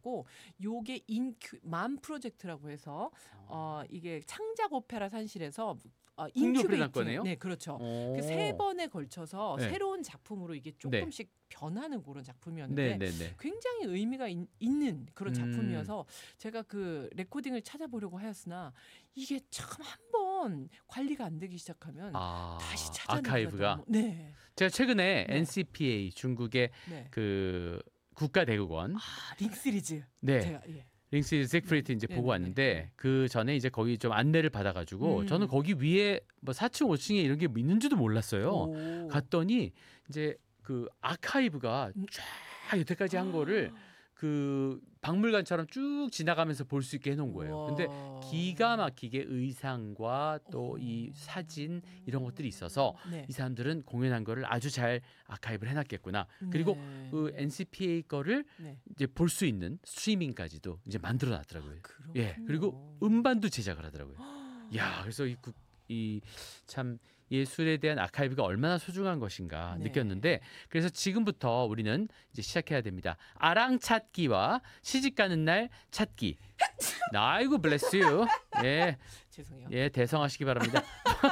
하고 요게 맘 프로젝트라고 해서 이게 창작 오페라 산실에서 국립오페라단권이에요? 네, 그렇죠. 그 3번에 걸쳐서 네. 새로운 작품으로 이게 조금씩 변하는 그런 작품이었는데 네네네. 굉장히 의미가 있는 그런 작품이어서 제가 그 레코딩을 찾아보려고 하였으나 이게 참 한번 관리가 안 되기 시작하면 다시 찾아내기가 아카이브가. 너무, 네. 제가 최근에 네. NCPA 중국의 네. 그 국가대국원 링 시리즈. 네. 제가, 링스 잭프리트 이제 보고 왔는데 그 전에 이제 거기 좀 안내를 받아가지고 저는 거기 위에 뭐 4층 5층에 이런 게 있는지도 몰랐어요. 갔더니 이제 그 아카이브가 쫙 여태까지 한 거를 그 박물관처럼 쭉 지나가면서 볼 수 있게 해놓은 거예요. 근데 기가 막히게 의상과 또 이 사진 이런 것들이 있어서 네. 이 사람들은 공연한 거를 아주 잘 아카이브를 해놨겠구나. 그리고 그 NCPA 거를 네. 이제 볼 수 있는 스트리밍까지도 이제 만들어놨더라고요. 그렇군요. 예, 그리고 음반도 제작을 하더라고요. 야, 그래서 이 참 예술에 대한 아카이브가 얼마나 소중한 것인가 네. 느꼈는데 그래서 지금부터 우리는 이제 시작해야 됩니다. 아랑 찾기와 시집 가는 날 찾기. 아이고 블레스 유. 예. 죄송해요. 예, 대성하시기 바랍니다.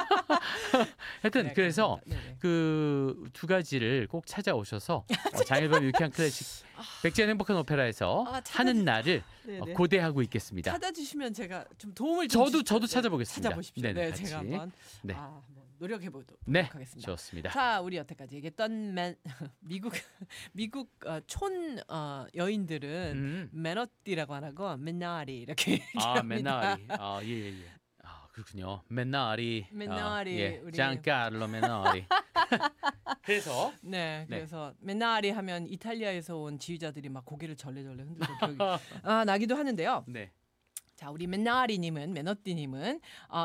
하여튼 네, 그래서 네네. 그 두 가지를 꼭 찾아오셔서 장일범 유쾌한 클래식 백지연 행복한 오페라에서 하는 날을 네네. 고대하고 있겠습니다. 찾아주시면 제가 좀 도움을 좀 저도 찾아보겠습니다. 찾아보십시오. 네네, 네, 같이. 제가 한번 네. 한번 노력해보도록 네, 하겠습니다. 좋습니다. 자, 우리 여태까지 얘기했던 미국 촌 여인들은 매너띠라고 안 하고 맨나리 이렇게 얘기합니다. 맨나리. 예. 그렇군요. 맨나리. 맨나리, 예. 우리. 장카를로 맨나리. 그래서 네, 그래서 맨나리 하면 이탈리아에서 온 지휘자들이 막 고개를 절레절레 흔들고 기억이 나기도 하는데요. 네. 자, 우리 메너띠님은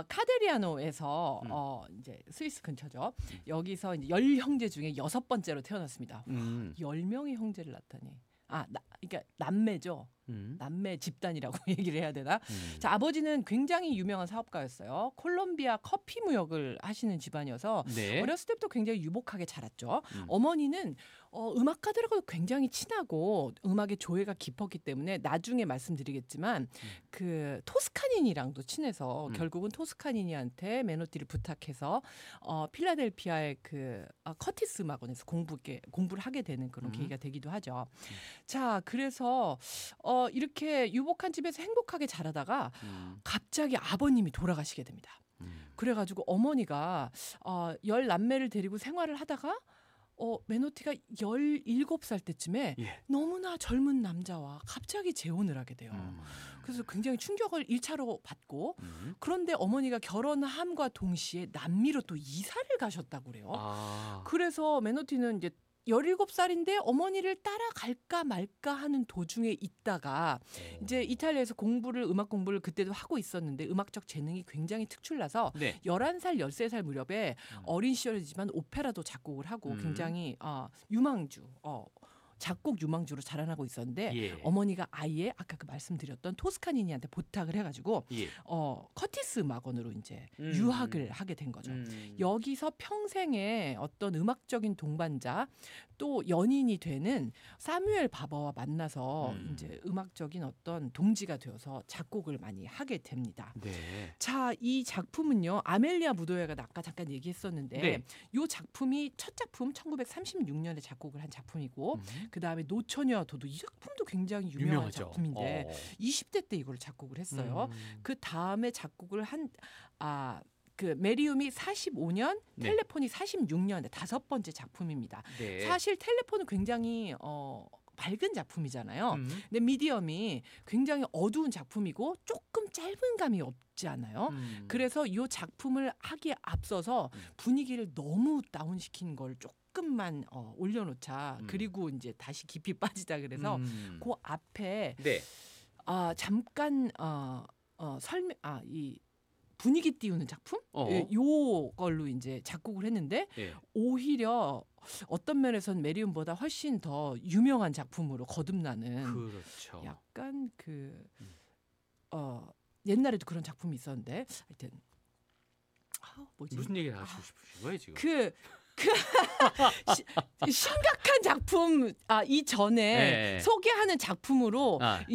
카데리아노에서 이제 스위스 근처죠. 여기서 이제 10형제 중에 6번째로 태어났습니다. 10명의 형제를 낳다니. 그러니까 남매죠. 남매 집단이라고 얘기를 해야 되나? 자, 아버지는 굉장히 유명한 사업가였어요. 콜롬비아 커피 무역을 하시는 집안이어서 네. 어렸을 때부터 굉장히 유복하게 자랐죠. 어머니는 음악가들하고도 굉장히 친하고 음악의 조예가 깊었기 때문에 나중에 말씀드리겠지만 그 토스카니니랑도 친해서 결국은 토스카니니한테 메노티를 부탁해서 필라델피아의 그 커티스 음악원에서 공부를 하게 되는 그런 계기가 되기도 하죠. 자, 그래서 이렇게 유복한 집에서 행복하게 자라다가 갑자기 아버님이 돌아가시게 됩니다. 그래가지고 어머니가 10남매를 데리고 생활을 하다가 메노티가 17살 때쯤에 너무나 젊은 남자와 갑자기 재혼을 하게 돼요. 그래서 굉장히 충격을 1차로 받고 그런데 어머니가 결혼함과 동시에 남미로 또 이사를 가셨다고 그래요. 그래서 메노티는 이제 17살인데 어머니를 따라갈까 말까 하는 도중에 있다가 이제 이탈리아에서 음악 공부를 그때도 하고 있었는데 음악적 재능이 굉장히 특출나서 11살, 13살 무렵에 어린 시절이지만 오페라도 작곡을 하고 굉장히 유망주 작곡 유망주로 자라나고 있었는데 어머니가 아예 아까 그 말씀드렸던 토스카니니한테 부탁을 해가지고 커티스 음악원으로 이제 유학을 하게 된 거죠. 여기서 평생의 어떤 음악적인 동반자 또 연인이 되는 사뮤엘 바버와 만나서 이제 음악적인 어떤 동지가 되어서 작곡을 많이 하게 됩니다. 네. 자, 이 작품은요 아멜리아 무도회가 아까 잠깐 얘기했었는데 이 작품이 첫 작품 1936년에 작곡을 한 작품이고 그 다음에 노처녀와 도도 이 작품도 굉장히 유명한 작품인데 20대 때 이걸 작곡을 했어요. 그 다음에 작곡을 그 메리움이 45년, 텔레폰이 46년에 5번째 작품입니다. 사실 텔레폰은 굉장히 밝은 작품이잖아요. 근데 미디엄이 굉장히 어두운 작품이고 조금 짧은 감이 없지 않아요. 그래서 이 작품을 하기에 앞서서 분위기를 너무 다운시킨 걸 조금만 올려놓자. 그리고 이제 다시 깊이 빠지자 그래서 그 앞에 잠깐 이 분위기 띄우는 작품 요걸로 이제 작곡을 했는데 오히려 어떤 면에서는 메리움보다 훨씬 더 유명한 작품으로 거듭나는 그렇죠. 약간 옛날에도 그런 작품이 있었는데 하여튼 뭐지? 무슨 얘기를 하시고 싶으신 거예요 지금? 심각한 작품 이전에 소개하는 작품으로